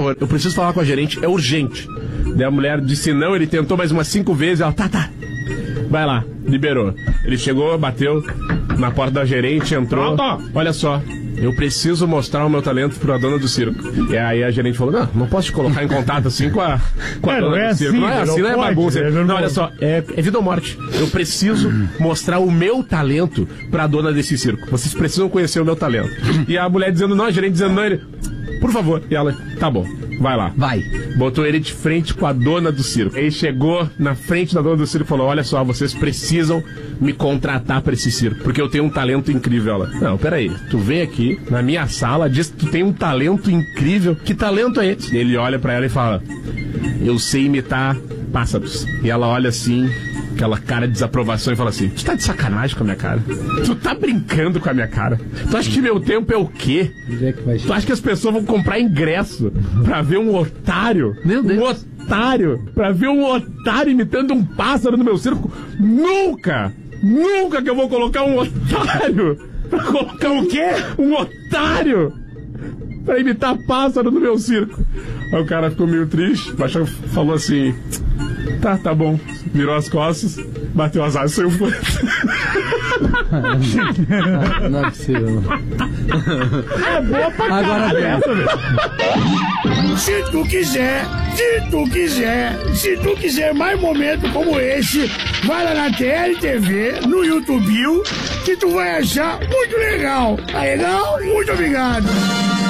favor, eu preciso falar com a gerente, é urgente. Daí a mulher disse não, ele tentou mais umas 5 vezes, ela, tá, vai lá, liberou. Ele chegou, bateu na porta da gerente, entrou, olha só, eu preciso mostrar o meu talento pra dona do circo. E aí a gerente falou, não posso te colocar em contato assim com a dona do circo. Não é assim, não é bagunça. Não, olha só, é vida ou morte. Eu preciso mostrar o meu talento pra dona desse circo. Vocês precisam conhecer o meu talento. E a mulher dizendo não, a gerente dizendo não, ele, por favor. E ela, tá bom, vai lá. Vai. Botou ele de frente com a dona do circo. Ele chegou na frente da dona do circo e falou, olha só, vocês precisam me contratar pra esse circo, porque eu tenho um talento incrível. Ela, não, peraí, tu vem aqui na minha sala, diz que tu tem um talento incrível. Que talento é esse? Ele olha pra ela e fala, eu sei imitar pássaros. E ela olha assim, aquela cara de desaprovação e fala assim, tu tá de sacanagem com a minha cara? Tu tá brincando com a minha cara? Tu acha que meu tempo é o quê? Tu acha que as pessoas vão comprar ingresso pra ver um otário? Meu Deus. Um otário? Pra ver um otário imitando um pássaro no meu circo? Nunca! Nunca que eu vou colocar um otário pra colocar o quê? Um otário pra imitar pássaro no meu circo. Aí o cara ficou meio triste, falou assim, tá bom. Virou as costas, bateu as asas e saiu fora. Não é possível. É boa pra caralho essa, velho. Se tu quiser mais momentos como esse, vai lá na TLTV, no YouTube, que tu vai achar muito legal. Tá legal? Muito obrigado.